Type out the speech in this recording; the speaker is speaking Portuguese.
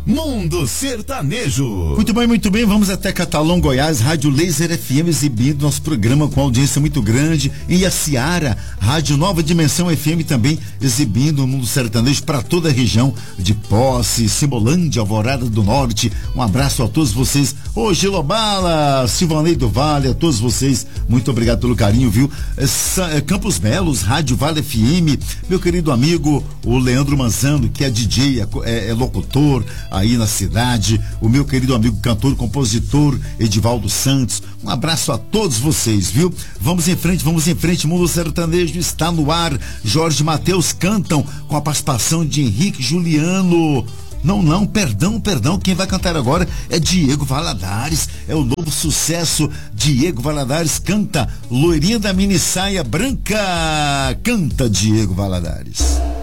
Mundo Sertanejo. Muito bem, vamos até Catalão, Goiás, Rádio Laser FM exibindo nosso programa com audiência muito grande. E a Seara, Rádio Nova Dimensão FM também exibindo o Mundo Sertanejo para toda a região de Posse, Simbolândia, Alvorada do Norte. Um abraço a todos vocês. Ô Gilobala, Silvanei do Vale, a todos vocês, muito obrigado pelo carinho, viu? Campos Belos, Rádio Vale FM, meu querido amigo, o Leandro Manzano, que é DJ, é locutor aí na cidade, o meu querido amigo cantor, compositor Edivaldo Santos, um abraço a todos vocês, viu? Vamos em frente, Mundo Sertanejo está no ar. Jorge Mateus cantam com a participação de Henrique Juliano. Não, perdão, quem vai cantar agora é Diego Valadares, é o novo sucesso. Diego Valadares canta Loirinha da Mini Saia Branca, canta Diego Valadares.